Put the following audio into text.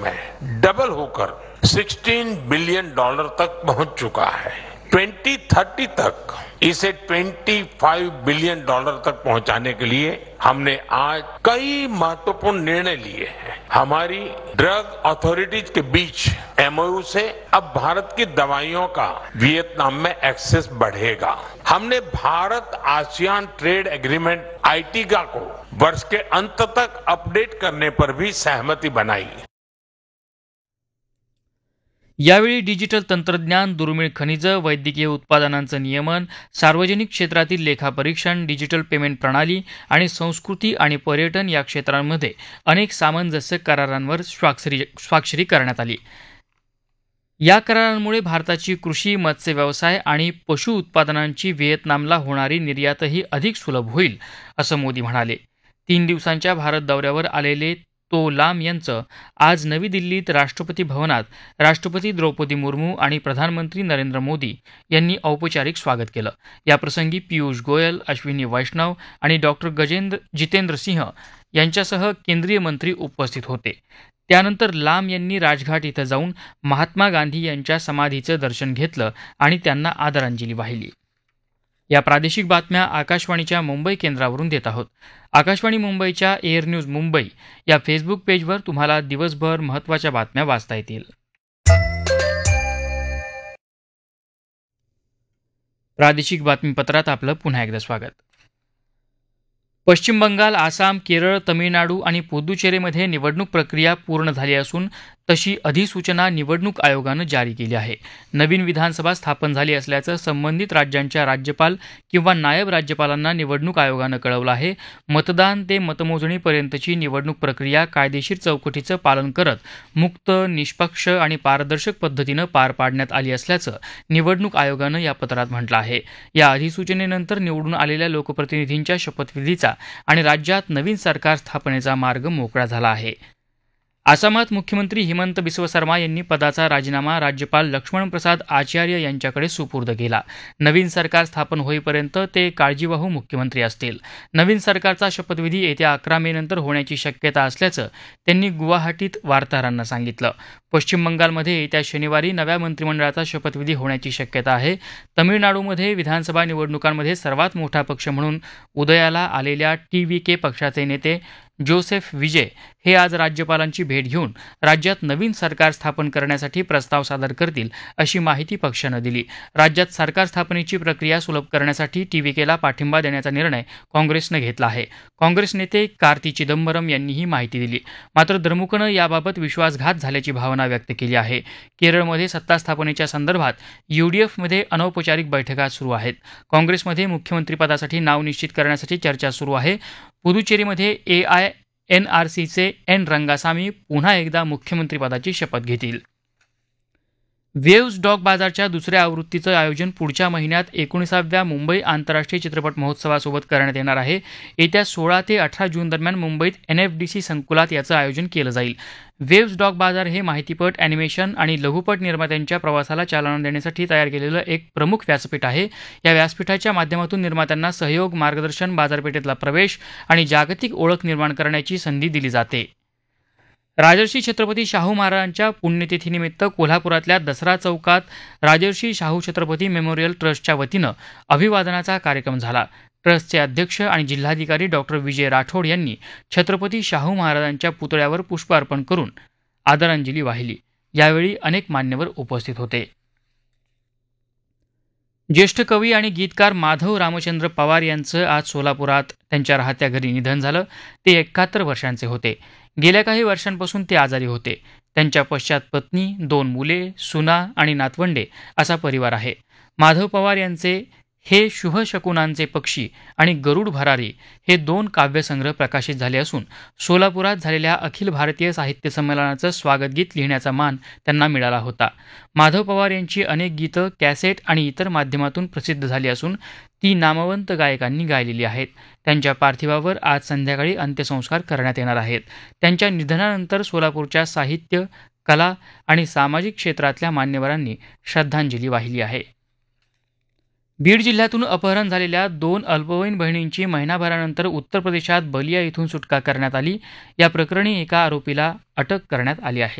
में डबल होकर $16 बिलियन तक पहुंच चुका है। 2030 तक इसे $25 बिलियन तक पहुंचाने के लिए हमने आज कई महत्वपूर्ण निर्णय लिए हैं। हमारी ड्रग अथॉरिटीज के बीच एमओयू से अब भारत की दवाइयों का वियतनाम में एक्सेस बढ़ेगा। हमने भारत आसियान ट्रेड एग्रीमेंट आईटीगा को वर्ष के अंत तक अपडेट करने पर भी सहमति बनाई। यावेळी डिजिटल तंत्रज्ञान, दुर्मिळ खनिजं, वैद्यकीय उत्पादनांचं नियमन, सार्वजनिक क्षेत्रातील लेखापरीक्षण, डिजिटल पेमेंट प्रणाली आणि संस्कृती आणि पर्यटन या क्षेत्रांमध्ये अनेक सामंजस्य करारांवर स्वाक्षरी करण्यात आली। या करारांमुळे भारताची कृषी, मत्स्य व्यवसाय आणि पशु उत्पादनांची व्हिएतनामला होणारी निर्यातही अधिक सुलभ होईल, असं मोदी म्हणाले। 3 दिवसांच्या भारत दौऱ्यावर आलेले तो लाम यांचं आज नवी दिल्लीत राष्ट्रपती भवनात राष्ट्रपती द्रौपदी मुर्मू आणि प्रधानमंत्री नरेंद्र मोदी यांनी औपचारिक स्वागत केलं। याप्रसंगी पियुष गोयल, अश्विनी वैष्णव आणि डॉक्टर जितेंद्र सिंह यांच्यासह केंद्रीय मंत्री उपस्थित होते। त्यानंतर लाम यांनी राजघाट इथं जाऊन महात्मा गांधी यांच्या समाधीचं दर्शन घेतलं आणि त्यांना आदरांजली वाहिली। या प्रादेशिक बातम्या आकाशवाणीच्या मुंबई केंद्रावरून देत आहोत। आकाशवाणी मुंबईच्या एअर न्यूज मुंबई या फेसबुक पेजवर तुम्हाला दिवसभर महत्त्वाच्या बातम्या वाचता येतील। प्रादेशिक बातमीपत्रात आपलं पुन्हा एकदा स्वागत। पश्चिम बंगाल, आसाम, केरळ, तमिळनाडू आणि पुदुचेरीमध्ये निवडणूक प्रक्रिया पूर्ण झाली असून तशी अधिसूचना निवडणूक आयोगानं जारी केली आहे। नवीन विधानसभा स्थापन झाली असल्याचं संबंधित राज्यांच्या राज्यपाल किंवा नायब राज्यपालांना निवडणूक आयोगानं कळवलं आहे। मतदान ते मतमोजणीपर्यंतची निवडणूक प्रक्रिया कायदेशीर चौकटीचं पालन करत मुक्त, निष्पक्ष आणि पारदर्शक पद्धतीनं पार पाडण्यात आली असल्याचं निवडणूक आयोगानं या पत्रात म्हटलं आहे। या अधिसूचनेनंतर निवडून आलेल्या लोकप्रतिनिधींच्या शपथविधीचा आणि राज्यात नवीन सरकार स्थापनेचा मार्ग मोकळा झाला आहे। आसामात मुख्यमंत्री हिमंत बिस्व शर्मा यांनी पदाचा राजीनामा राज्यपाल लक्ष्मण प्रसाद आचार्य यांच्याकडे सुपूर्द केला। नवीन सरकार स्थापन होईपर्यंत ते काळजीवाहू मुख्यमंत्री असतील। नवीन सरकारचा शपथविधी येत्या 11 मे नंतर होण्याची शक्यता असल्याचं त्यांनी गुवाहाटीत वार्ताहरांना सांगितलं। पश्चिम बंगालमध्ये येत्या शनिवारी नव्या मंत्रिमंडळाचा शपथविधी होण्याची शक्यता आहे। तमिळनाडूमध्ये विधानसभा निवडणुकांमध्ये सर्वात मोठा पक्ष म्हणून उदयाला आलेल्या TVK पक्षाचे नेते जोसेफ विजय हे आज राज्यपालांची भेट घेऊन राज्यात नवीन सरकार स्थापन करण्यासाठी प्रस्ताव सादर करतील, अशी माहिती पक्षानं दिली। राज्यात सरकार स्थापनेची प्रक्रिया सुलभ करण्यासाठी TVKला पाठिंबा देण्याचा निर्णय काँग्रेसनं घेतला आहे। काँग्रेस नेते कार्ती चिदंबरम यांनी ही माहिती दिली। मात्र द्रमुकनं याबाबत विश्वासघात झाल्याची भावना व्यक्त केली आहे। केरळमध्ये सत्ता स्थापनेच्या संदर्भात UDFमध्ये अनौपचारिक बैठका सुरू आहेत। काँग्रेसमध्ये मुख्यमंत्रीपदासाठी नाव निश्चित करण्यासाठी चर्चा सुरू आहे। पुदुचेरीमध्ये AINRCचे एन रंगासामी पुन्हा एकदा मुख्यमंत्रीपदाची शपथ घेतील। वेव्ज डॉग बाजारच्या दुसऱ्या आवृत्तीचं आयोजन पुढच्या महिन्यात 19व्या मुंबई आंतरराष्ट्रीय चित्रपट महोत्सवासोबत करण्यात येणार आहे। येत्या 16 ते 18 जून दरम्यान मुंबईत NFDC संकुलात याचं आयोजन केलं जाईल। वेव्ज डॉग बाजार हे माहितीपट, ॲनिमेशन आणि लघुपट निर्मात्यांच्या प्रवासाला चालना देण्यासाठी तयार केलेलं एक प्रमुख व्यासपीठ आहे। या व्यासपीठाच्या माध्यमातून निर्मात्यांना सहयोग, मार्गदर्शन, बाजारपेठेतला प्रवेश आणि जागतिक ओळख निर्माण करण्याची संधी दिली जाते। राजर्षी छत्रपती शाहू महाराजांच्या पुण्यतिथीनिमित्त कोल्हापुरातल्या दसरा चौकात राजर्षी शाहू छत्रपती मेमोरियल ट्रस्टच्या वतीनं अभिवादनाचा कार्यक्रम झाला। ट्रस्टचे अध्यक्ष आणि जिल्हाधिकारी डॉक्टर विजय राठोड यांनी छत्रपती शाहू महाराजांच्या पुतळ्यावर पुष्प अर्पण करून आदरांजली वाहिली। यावेळी अनेक मान्यवर उपस्थित होते। ज्येष्ठ कवी आणि गीतकार माधव रामचंद्र पवार यांचं आज सोलापुरात त्यांच्या राहत्या घरी निधन झालं। ते 71 वर्षांचे होते। गेल्या काही वर्षांपासून ते आजारी होते। त्यांच्या पश्चात पत्नी, 2 मुले, सुना आणि नातवंडे असा परिवार आहे। माधव पवार यांचे हे शुभ शकुनांचे पक्षी आणि गरुड भरारी हे 2 काव्यसंग्रह प्रकाशित झाले असून सोलापुरात झालेल्या अखिल भारतीय साहित्य संमेलनाचं स्वागत गीत लिहिण्याचा मान त्यांना मिळाला होता। माधव पवार यांची अनेक गीतं कॅसेट आणि इतर माध्यमातून प्रसिद्ध झाली असून ती नामवंत गायकांनी गायलेली आहेत। त्यांच्या पार्थिवावर आज संध्याकाळी अंत्यसंस्कार करण्यात येणार आहेत। त्यांच्या निधनानंतर सोलापूरच्या साहित्य, कला आणि सामाजिक क्षेत्रातल्या मान्यवरांनी श्रद्धांजली वाहिली आहे। बीड जिल्ह्यातून अपहरण झालेल्या 2 अल्पवयीन बहिणींची महिनाभरानंतर उत्तर प्रदेशात बलिया इथून सुटका करण्यात आली। या प्रकरणी एका आरोपीला अटक करण्यात आली आहे।